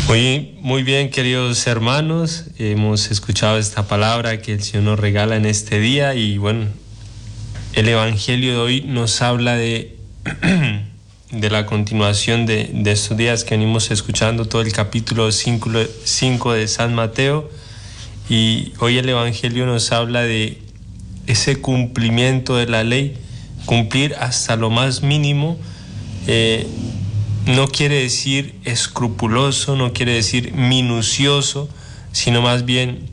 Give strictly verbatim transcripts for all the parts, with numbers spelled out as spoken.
Muy, muy bien, queridos hermanos, hemos escuchado esta palabra que el Señor nos regala en este día y bueno, el Evangelio de hoy nos habla de, de la continuación de, de estos días que venimos escuchando todo el capítulo cinco de San Mateo, y hoy el Evangelio nos habla de ese cumplimiento de la ley, cumplir hasta lo más mínimo. eh, No quiere decir escrupuloso, no quiere decir minucioso, sino más bien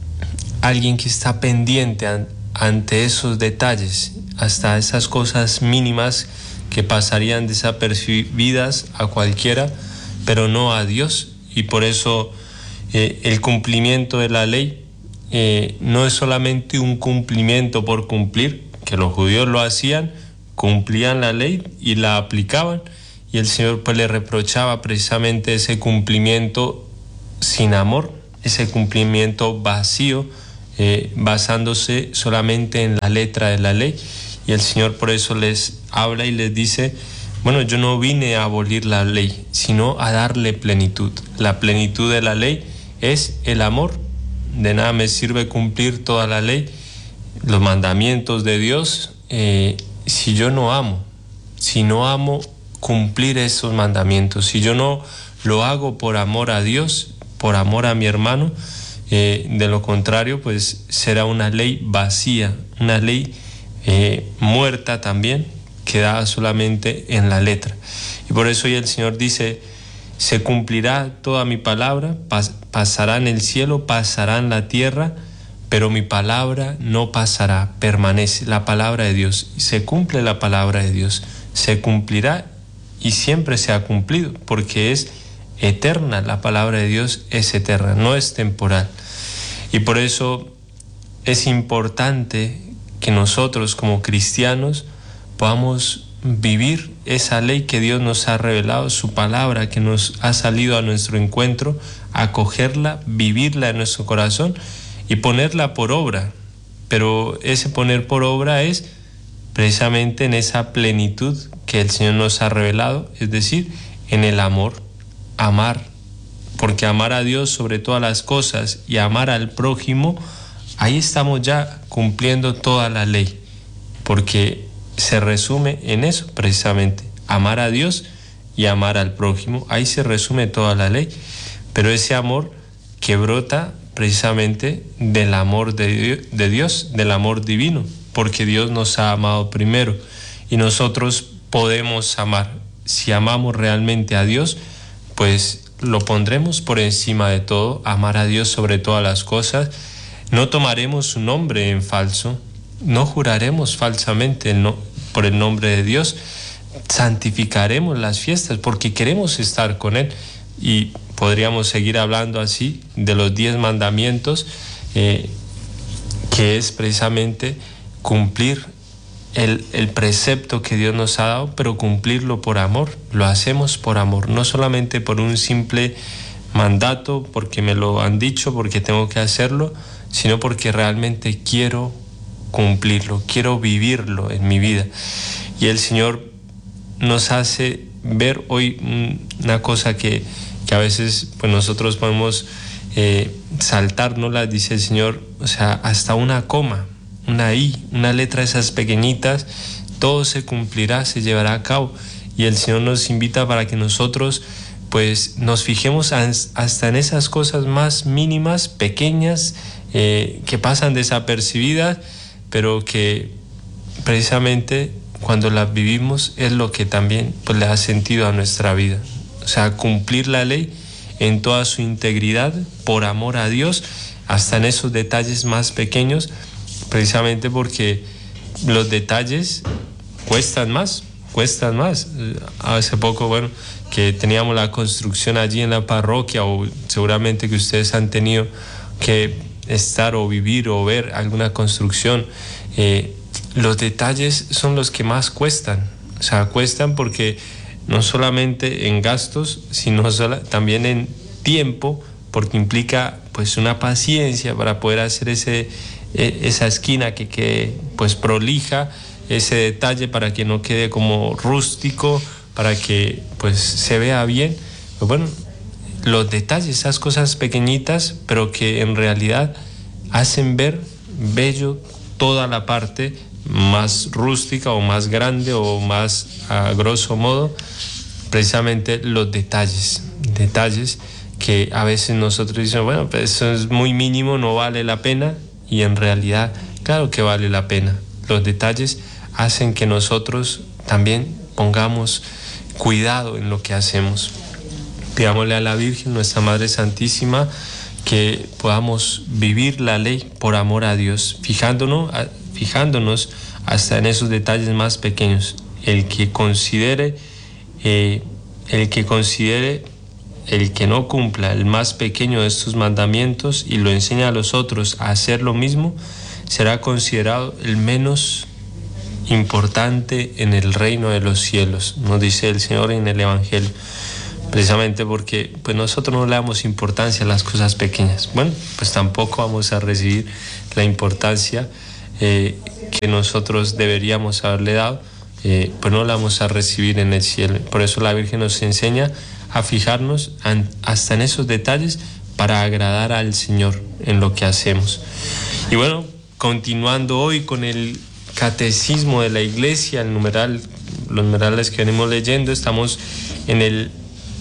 alguien que está pendiente an, ante esos detalles, hasta esas cosas mínimas que pasarían desapercibidas a cualquiera, pero no a Dios. Y por eso eh, el cumplimiento de la ley eh, no es solamente un cumplimiento por cumplir, que los judíos lo hacían, cumplían la ley y la aplicaban. Y el Señor pues le reprochaba precisamente ese cumplimiento sin amor, ese cumplimiento vacío, eh, basándose solamente en la letra de la ley. Y el Señor por eso les habla y les dice, bueno, yo no vine a abolir la ley, sino a darle plenitud. La plenitud de la ley es el amor. De nada me sirve cumplir toda la ley, los mandamientos de Dios, eh, si yo no amo, si no amo cumplir esos mandamientos, si yo no lo hago por amor a Dios, por amor a mi hermano, eh, de lo contrario pues será una ley vacía, una ley eh, muerta también, quedada solamente en la letra. Y por eso hoy el Señor dice, se cumplirá toda mi palabra, pas, pasará en el cielo, pasará en la tierra, pero mi palabra no pasará, permanece la palabra de Dios, y se cumple la palabra de Dios, se cumplirá y siempre se ha cumplido, porque es eterna, la palabra de Dios es eterna, no es temporal. Y por eso es importante que nosotros como cristianos podamos vivir esa ley que Dios nos ha revelado, su palabra que nos ha salido a nuestro encuentro, acogerla, vivirla en nuestro corazón y ponerla por obra. Pero ese poner por obra es precisamente en esa plenitud que el Señor nos ha revelado, es decir, en el amor, amar, porque amar a Dios sobre todas las cosas y amar al prójimo, ahí estamos ya cumpliendo toda la ley, porque se resume en eso precisamente, amar a Dios y amar al prójimo, ahí se resume toda la ley, pero ese amor que brota precisamente del amor de, de Dios, del amor divino, porque Dios nos ha amado primero y nosotros podemos amar. Si amamos realmente a Dios, pues lo pondremos por encima de todo, amar a Dios sobre todas las cosas. No tomaremos su nombre en falso, no juraremos falsamente el no, por el nombre de Dios, santificaremos las fiestas porque queremos estar con Él. Y podríamos seguir hablando así de los diez mandamientos, eh, que es precisamente cumplir el, el precepto que Dios nos ha dado, pero cumplirlo por amor. Lo hacemos por amor, no solamente por un simple mandato, porque me lo han dicho, porque tengo que hacerlo, sino porque realmente quiero cumplirlo, quiero vivirlo en mi vida. Y el Señor nos hace ver hoy una cosa que, que a veces pues nosotros podemos eh, saltárnosla, dice el Señor, o sea, hasta una coma, una I, una letra de esas pequeñitas, todo se cumplirá, se llevará a cabo. Y el Señor nos invita para que nosotros pues nos fijemos hasta en esas cosas más mínimas, pequeñas, eh, que pasan desapercibidas, pero que precisamente cuando las vivimos es lo que también pues le da sentido a nuestra vida. O sea, cumplir la ley en toda su integridad, por amor a Dios, hasta en esos detalles más pequeños, precisamente porque los detalles cuestan más, cuestan más. Hace poco, bueno, que teníamos la construcción allí en la parroquia, o seguramente que ustedes han tenido que estar o vivir o ver alguna construcción, eh, los detalles son los que más cuestan. O sea, cuestan porque no solamente en gastos, sino sola, también en tiempo, porque implica pues una paciencia para poder hacer ese esa esquina que quede pues prolija, ese detalle para que no quede como rústico, para que pues se vea bien. Pues bueno, los detalles, esas cosas pequeñitas, pero que en realidad hacen ver bello toda la parte más rústica o más grande o más a grosso modo, precisamente los detalles, detalles que a veces nosotros decimos, bueno, pues eso es muy mínimo, no vale la pena, y en realidad, claro que vale la pena. Los detalles hacen que nosotros también pongamos cuidado en lo que hacemos. Pidámosle a la Virgen, nuestra Madre Santísima, que podamos vivir la ley por amor a Dios, fijándonos, fijándonos hasta en esos detalles más pequeños. El que considere, eh, el que considere, el que no cumpla el más pequeño de estos mandamientos y lo enseña a los otros a hacer lo mismo, será considerado el menos importante en el reino de los cielos, nos dice el Señor en el Evangelio. Precisamente porque pues nosotros no le damos importancia a las cosas pequeñas. Bueno, pues tampoco vamos a recibir la importancia eh, que nosotros deberíamos haberle dado, eh, pues no la vamos a recibir en el cielo. Por eso la Virgen nos enseña a fijarnos an, hasta en esos detalles para agradar al Señor en lo que hacemos. Y bueno, continuando hoy con el Catecismo de la Iglesia, el numeral, los numerales que venimos leyendo, estamos en el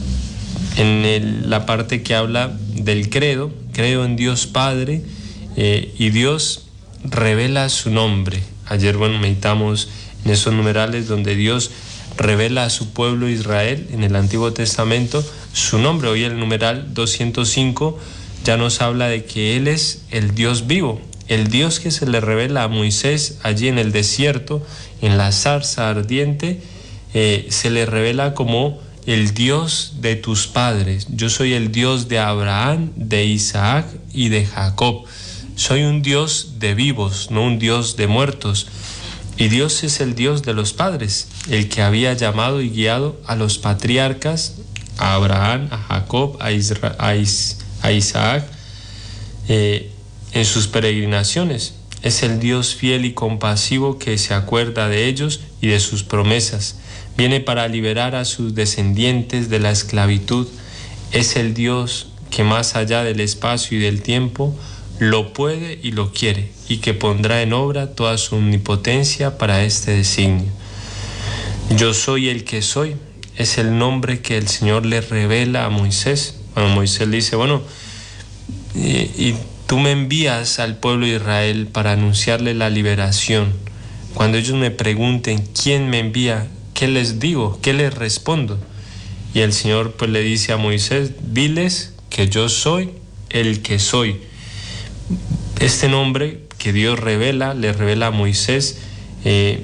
en el, la parte que habla del credo. Creo en Dios Padre, eh, y Dios revela su nombre. Ayer, bueno, meditamos en esos numerales donde Dios revela a su pueblo Israel en el Antiguo Testamento su nombre. Hoy el numeral doscientos cinco ya nos habla de que Él es el Dios vivo, el Dios que se le revela a Moisés allí en el desierto, en la zarza ardiente, eh, se le revela como el Dios de tus padres. Yo soy el Dios de Abraham, de Isaac y de Jacob. Soy un Dios de vivos, no un Dios de muertos. Y Dios es el Dios de los padres, el que había llamado y guiado a los patriarcas, a Abraham, a Jacob, a, Isra- a, Is- a Isaac, eh, en sus peregrinaciones. Es el Dios fiel y compasivo que se acuerda de ellos y de sus promesas. Viene para liberar a sus descendientes de la esclavitud. Es el Dios que más allá del espacio y del tiempo lo puede y lo quiere, y que pondrá en obra toda su omnipotencia para este designio. Yo soy el que soy, es el nombre que el Señor le revela a Moisés. Cuando Moisés le dice, bueno, y, y tú me envías al pueblo de Israel para anunciarle la liberación. Cuando ellos me pregunten quién me envía, ¿qué les digo? ¿Qué les respondo? Y el Señor pues le dice a Moisés, diles que yo soy el que soy. Este nombre que Dios revela, le revela a Moisés, eh,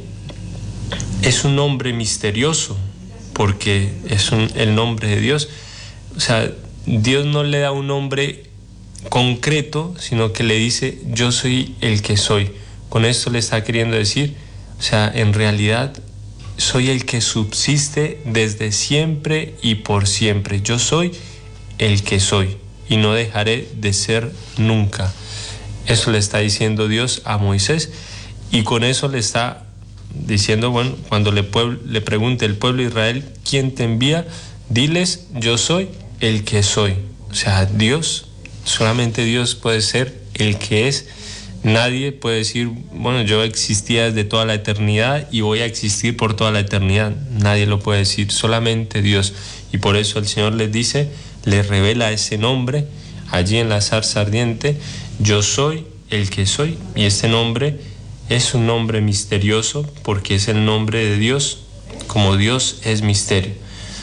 es un nombre misterioso, porque es un, el nombre de Dios. O sea, Dios no le da un nombre concreto, sino que le dice, yo soy el que soy. Con esto le está queriendo decir, o sea, en realidad soy el que subsiste desde siempre y por siempre. Yo soy el que soy y no dejaré de ser nunca. Eso le está diciendo Dios a Moisés, y con eso le está diciendo, bueno, cuando le, pueblo, le pregunte el pueblo de Israel, ¿quién te envía? Diles, yo soy el que soy. O sea, Dios, solamente Dios puede ser el que es. Nadie puede decir, bueno, yo existía desde toda la eternidad y voy a existir por toda la eternidad. Nadie lo puede decir, solamente Dios. Y por eso el Señor les dice, les revela ese nombre allí en la zarza ardiente, yo soy el que soy. Y este nombre es un nombre misterioso porque es el nombre de Dios, como Dios es misterio.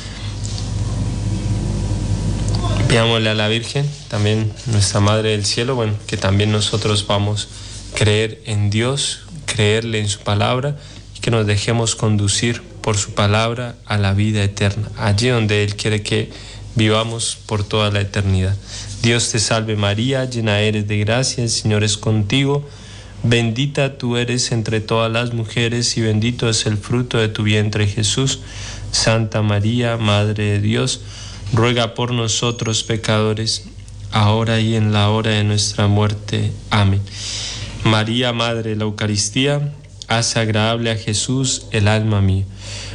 Pidámosle a la Virgen, también nuestra Madre del Cielo, bueno, que también nosotros vamos a creer en Dios, creerle en su palabra, y que nos dejemos conducir por su palabra a la vida eterna, allí donde Él quiere que vivamos por toda la eternidad. Dios te salve María, llena eres de gracia, el Señor es contigo, bendita tú eres entre todas las mujeres y bendito es el fruto de tu vientre Jesús. Santa María, Madre de Dios, ruega por nosotros pecadores, ahora y en la hora de nuestra muerte. Amén. María, Madre de la Eucaristía, hace agradable a Jesús el alma mía.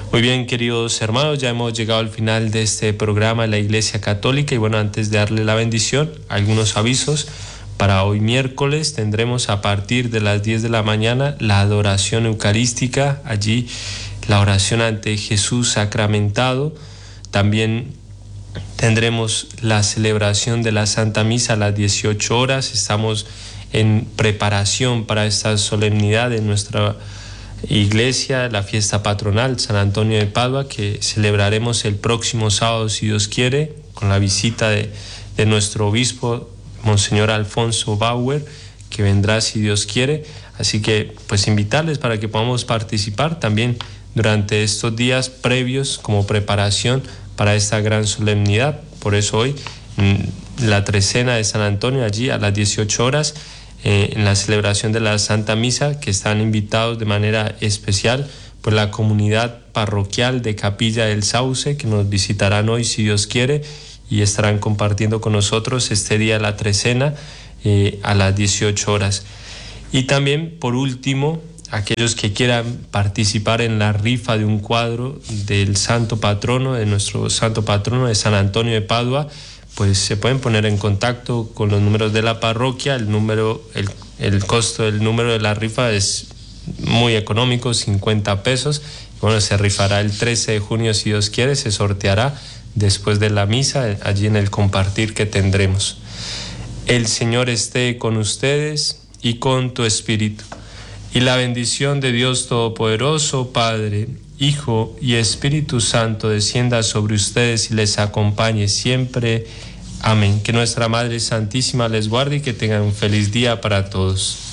Muy bien, queridos hermanos, ya hemos llegado al final de este programa de la Iglesia Católica y bueno, antes de darle la bendición, algunos avisos. Para hoy miércoles tendremos a partir de las diez de la mañana la adoración eucarística, allí la oración ante Jesús sacramentado. También tendremos la celebración de la Santa Misa a las dieciocho horas. Estamos en preparación para esta solemnidad de nuestra iglesia, la fiesta patronal San Antonio de Padua, que celebraremos el próximo sábado, si Dios quiere, con la visita de, de nuestro obispo, Monseñor Alfonso Bauer, que vendrá si Dios quiere. Así que pues invitarles para que podamos participar también durante estos días previos como preparación para esta gran solemnidad. Por eso hoy la trecena de San Antonio, allí a las dieciocho horas, eh, en la celebración de la Santa Misa, que están invitados de manera especial por la comunidad parroquial de Capilla del Sauce, que nos visitarán hoy si Dios quiere y estarán compartiendo con nosotros este día la trecena eh, a las dieciocho horas. Y también, por último, aquellos que quieran participar en la rifa de un cuadro del santo patrono, de nuestro santo patrono de San Antonio de Padua, pues se pueden poner en contacto con los números de la parroquia. El número, el, el costo del número de la rifa es muy económico, cincuenta pesos. Bueno, se rifará el trece de junio si Dios quiere, se sorteará después de la misa, allí en el compartir que tendremos. El Señor esté con ustedes y con tu espíritu. Y la bendición de Dios Todopoderoso, Padre, Hijo y Espíritu Santo, descienda sobre ustedes y les acompañe siempre. Amén. Que nuestra Madre Santísima les guarde y que tengan un feliz día para todos.